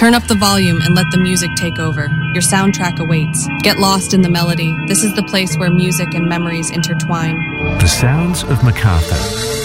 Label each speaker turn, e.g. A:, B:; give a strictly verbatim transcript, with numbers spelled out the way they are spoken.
A: Turn up the volume and let the music take over. Your soundtrack awaits. Get lost in the melody. This is the place where music and memories intertwine.
B: The Sounds of MacArthur.